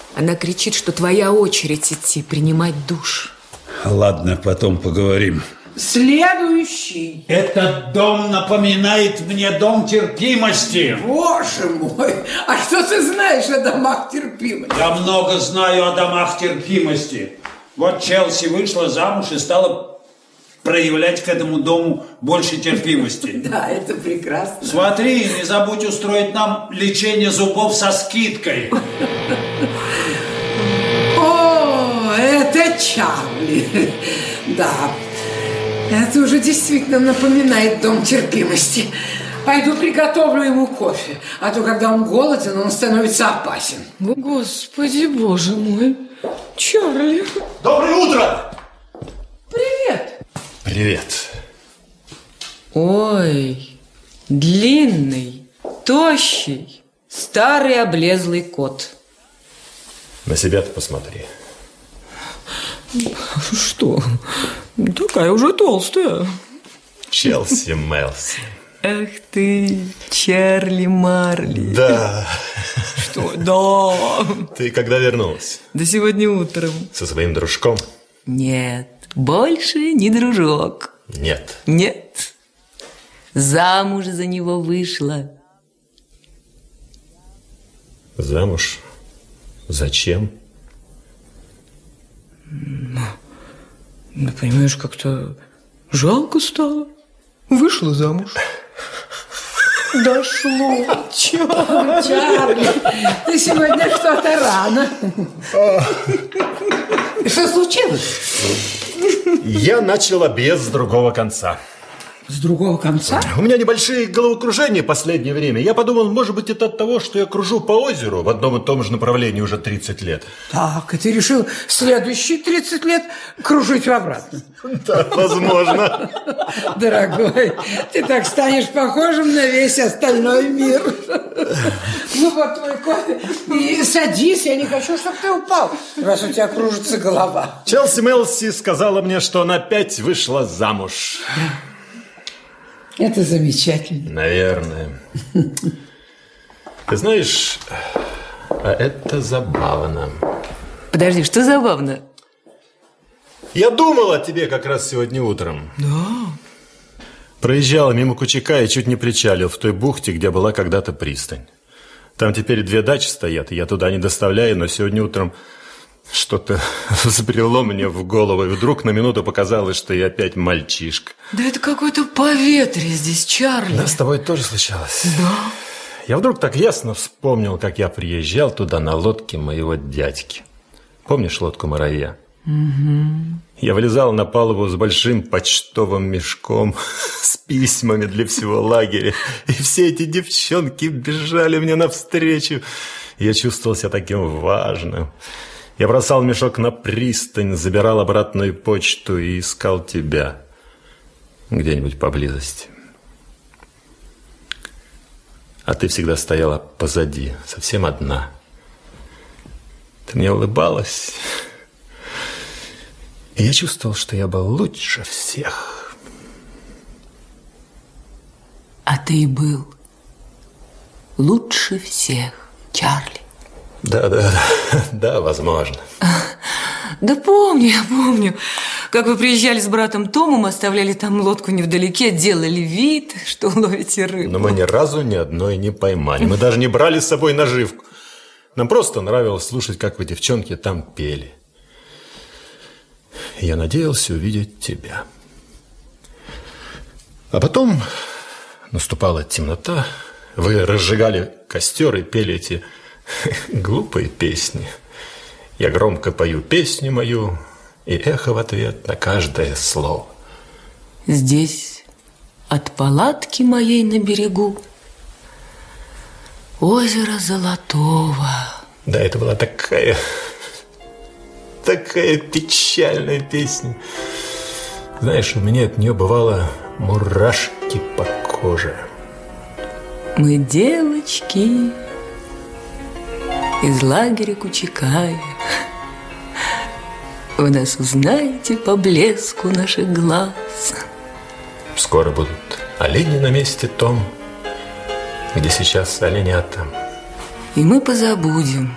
Она кричит, что твоя очередь идти принимать душ. Ладно, потом поговорим. Следующий. Этот дом напоминает мне дом терпимости. Боже мой, а что ты знаешь о домах терпимости? Я много знаю о домах терпимости. Вот Челси вышла замуж и стала проявлять к этому дому больше терпимости. Да, это прекрасно. Смотри, не забудь устроить нам лечение зубов со скидкой. О, это Чарли. Да. Это уже действительно напоминает дом терпимости. Пойду приготовлю ему кофе, а то, когда он голоден, он становится опасен. Господи, боже мой. Чарли. Доброе утро! Привет. Привет. Ой, длинный, тощий, старый облезлый кот. На себя-то посмотри. Что? Такая уже толстая. Челси Мелси. Эх ты, Чарли Марли. Да. Что? Да. Ты когда вернулась? Да сегодня утром. Со своим дружком? Нет, больше не дружок. Нет. Нет. Замуж за него вышла. Замуж? Зачем? Ну, понимаешь, как-то жалко стало. Вышла замуж. Дошло. Чарли, ты сегодня что-то рано. Что случилось? Я начал объезд с другого конца. С другого конца? У меня небольшие головокружения в последнее время. Я подумал, может быть, это от того, что я кружу по озеру в одном и том же направлении уже 30 лет. Так, и ты решил следующие 30 лет кружить обратно? Да, возможно. Дорогой, ты так станешь похожим на весь остальной мир. Ну вот твой кофе. И садись, я не хочу, чтобы ты упал, раз у тебя кружится голова. Челси Мелси сказала мне, что она опять вышла замуж. Это замечательно. Наверное. Ты знаешь, а это забавно. Подожди, что забавно? Я думал о тебе как раз сегодня утром. Да. Проезжал мимо Кучака и чуть не причалил в той бухте, где была когда-то пристань. Там теперь 2 дачи стоят, и я туда не доставляю, но сегодня утром что-то взбрело мне в голову, и вдруг на минуту показалось, что я опять мальчишка. Да это какое-то поветрие здесь, Чарли. Да, с тобой тоже случалось. Да. Я вдруг так ясно вспомнил, как я приезжал туда на лодке моего дядьки. Помнишь лодку «Муравья»? Угу. Я влезал на палубу с большим почтовым мешком, с письмами для всего лагеря, и все эти девчонки бежали мне навстречу. Я чувствовал себя таким важным. Я бросал мешок на пристань, забирал обратную почту и искал тебя где-нибудь поблизости. А ты всегда стояла позади, совсем одна. Ты мне улыбалась, и я чувствовал, что я был лучше всех. А ты и был лучше всех, Чарли. Да, возможно. Да помню, я помню, как вы приезжали с братом Томом, оставляли там лодку невдалеке, делали вид, что ловите рыбу. Но мы ни разу ни одной не поймали. Мы даже не брали с собой наживку. Нам просто нравилось слушать, как вы, девчонки, там пели. Я надеялся увидеть тебя. А потом наступала темнота. Вы разжигали костер и пели эти глупые песни. Я громко пою песню мою, и эхо в ответ на каждое слово. Здесь, от палатки моей на берегу, озеро Золотого. Да, это была такая печальная песня. Знаешь, у меня от нее бывало мурашки по коже. Мы девочки из лагеря Кучакая. Вы нас узнаете по блеску наших глаз. Скоро будут олени на месте том, где сейчас оленята. И мы позабудем